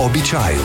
običaju.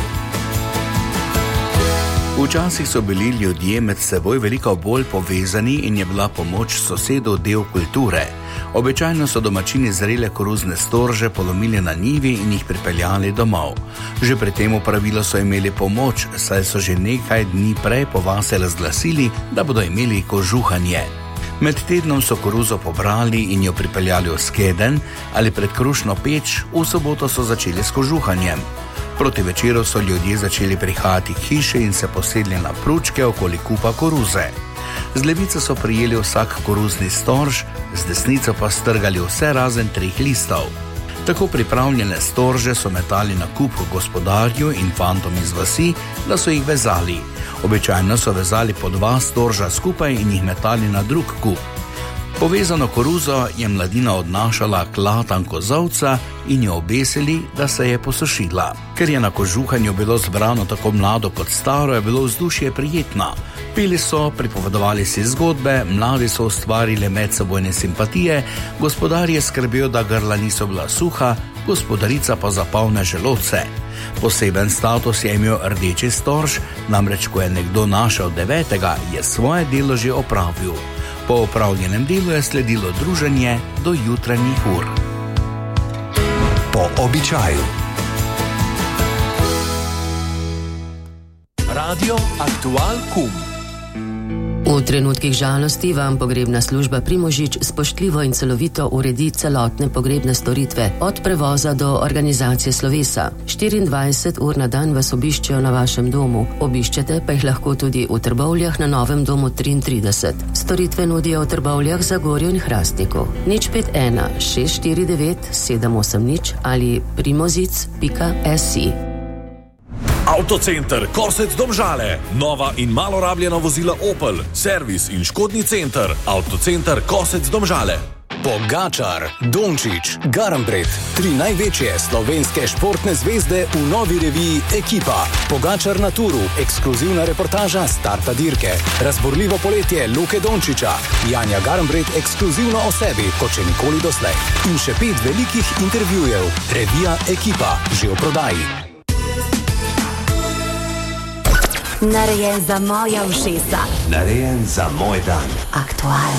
Včasih so bili ljudje med seboj veliko bolj povezani in je bila pomoč sosedov del kulture. Običajno so domačini zrele koruzne storže polomili na njivi in jih pripeljali domov. Že pri tem pravilu so imeli pomoč, saj so že nekaj dni prej po vasi razglasili, da bodo imeli kožuhanje. Med tednom so koruzo pobrali in jo pripeljali v skedenj ali pred krušno peč, v soboto so začeli s kožuhanjem. Proti večeru so ljudje začeli prihajati k hiši in se posedli na pručke okoli kupa koruze. Z levice so prijeli vsak koruzni storž, z desnico pa strgali vse razen 3 listov. Tako pripravljene storže so metali na kup gospodarju in fantom iz vasi, da so jih vezali. Običajno so vezali po 2 storža skupaj in jih metali na drug kup. Povezano koruzo je mladina odnašala k latam kozovca in jo obesili, da se je posušila. Ker je na kožuhanju bilo zbrano tako mlado kot staro, je bilo vzdušje prijetno. Pili so, pripovedovali si zgodbe, mladi so ustvarili medsebojne simpatije, gospodar je skrbel, da grla niso bila suha, gospodarica pa za polne želodce. Poseben status je imel rdeči storž, namreč ko je nekdo našel 9., je svoje delo že opravil. Po opravljenem delu je sledilo druženje do jutranjih ur. Po običaju. Radio Aktual Kum. V trenutkih žalosti vam pogrebna služba Primožič spoštljivo in celovito uredi celotne pogrebne storitve, od prevoza do organizacije slovesa. 24 ur na dan vas obiščejo na vašem domu, obiščete pa jih lahko tudi v Trbovljah na Novem domu 33. Storitve nudijo v Trbovljah, Zagorju in Hrastniku. 051 649 780 ali primozic.si. Avtocenter Kosec Domžale. Nova in malo rabljena vozila Opel, servis in škodni center. Avtocenter Kosec Domžale. Pogačar, Dončić, Garambret, 3 največje slovenske športne zvezde v novi reviji Ekipa. Pogačar na turu, ekskluzivna reportaža starta dirke. Razborljivo poletje Luke Dončića. Janja Garambret ekskluzivno o sebi, kot še nikoli doslej. In še 5 velikih intervjujev. Revija Ekipa, že v prodaji. Narejen za moja ušesa. Narejen za moj dan. Aktual.